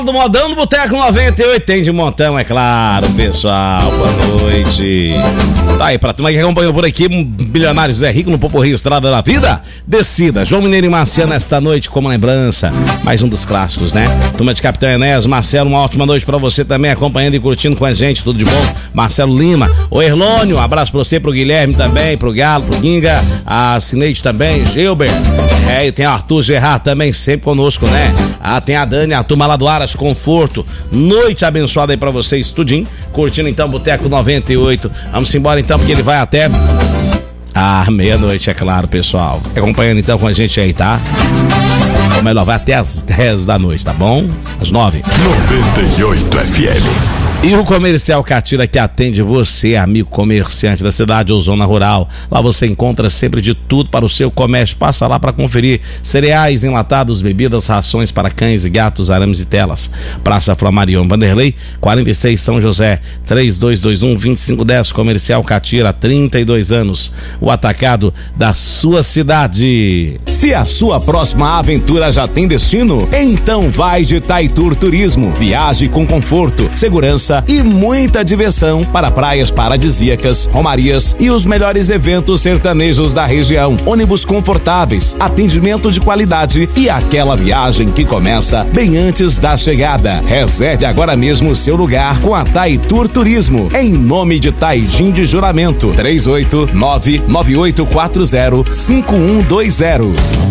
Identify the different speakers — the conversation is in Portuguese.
Speaker 1: Do Modão do Boteco 98, tem de montão, é claro, pessoal. Boa noite. Tá aí, pra turma que acompanhou por aqui, Bilionário Zé Rico no Poporri Estrada da Vida. Descida, João Mineiro e Marciano esta noite como lembrança. Mais um dos clássicos, né? Turma de Capitão Enéas, Marcelo, uma ótima noite pra você também, acompanhando e curtindo com a gente, tudo de bom. Marcelo Lima, o Erlônio, um abraço pra você, pro Guilherme também, pro Galo, pro Ginga, a Cineide também, Gilbert. E tem o Arthur Gerard também, sempre conosco, né? Tem a Dani, a turma lá do Aras Conforto. Noite abençoada aí pra vocês, tudinho. Curtindo então Boteco 98. Vamos embora então, porque ele vai até meia-noite, é claro, pessoal. Acompanhando então com a gente aí, tá? Ou melhor, vai até as 10 da noite, tá bom? Às 9.
Speaker 2: 98 FM.
Speaker 1: E o Comercial Catira, que atende você, amigo comerciante da cidade ou zona rural. Lá você encontra sempre de tudo para o seu comércio. Passa lá para conferir: cereais, enlatados, bebidas, rações para cães e gatos, arames e telas. Praça Flamarion Vanderlei, 46 São José, 3221-2510. Comercial Catira, 32 anos. O atacado da sua cidade.
Speaker 3: Se a sua próxima aventura já tem destino, então vai de Taitur Turismo. Viaje com conforto, segurança e muita diversão para praias paradisíacas, romarias e os melhores eventos sertanejos da região. Ônibus confortáveis, atendimento de qualidade e aquela viagem que começa bem antes da chegada. Reserve agora mesmo o seu lugar com a Taitur Turismo, em nome de Taidim de Juramento. 389-9840-5120.